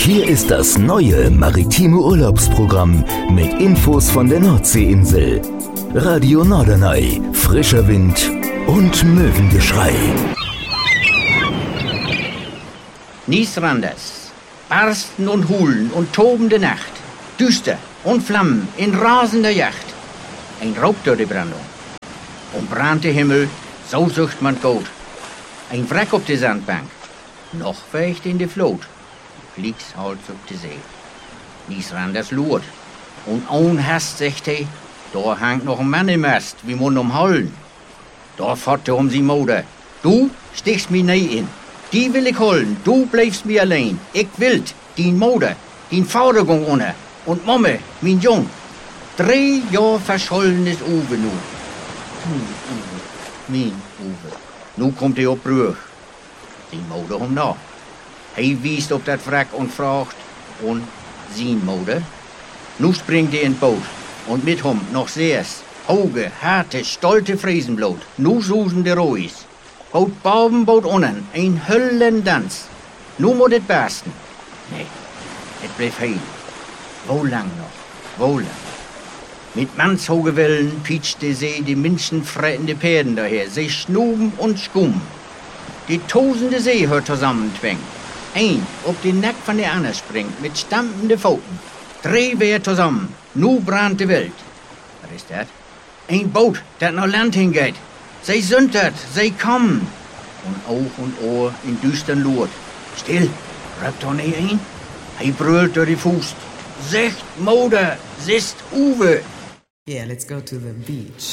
Hier ist das neue maritime Urlaubsprogramm mit Infos von der Nordseeinsel. Radio Norderney, frischer Wind und Möwengeschrei. Niesranders, Barsten und Hulen und tobende Nacht, Düster und Flammen in rasender Yacht. Ein Raubdörrebrandung. Und brannte Himmel, so sucht man Gold. Ein Wrack auf der Sandbank, noch weicht in die Floot. Fliegshals auf die See. Niesranders lurt. Und ohn Hast sagt he, da hangt noch ein Mann im Mast, wie Mund umholen. Da fährt er sie Mode. Du stichst mir nie in. Die will ich holen, du bleibst mir allein. Ich will din Mode, din Forderung ohne. Und Momme, mein Jung. 3 Jahre verschollen ist Uwe nu. Uwe, mein Uwe. Nu kommt er op Brug. Die Mode om na. Hij wiest op dat wrak und fragt, und sein Mode? Nu springt er in Boot, und mit hom noch seers. Hoge, harte, stolte Friesenblut. Nu susen de Rois. Boot boven, boot unnen, ein Höllendans. Nu moet het barsten. Nee, het bleef heil. Wo lang noch? Wo lang? Mit mannshoge Wellen pietscht de See die menschenfrettende Pferden daher. Sie schnuben und schkummen. Die tosende See hört zusammentwängen. Ein op den Nack von der Anne springt mit stampende Pfoten. 3 wer zusammen. Nu brannt die Welt. Was ist das? Ein Boot, dat nach Land hingeht. Sie sündert, sie kommen. Und Auge und Ohr in düstern Lurt. Still, rückt doch nicht ein. Hij brüllt durch die Fuß. Secht Mode, sist Uwe. Yeah, let's go to the beach.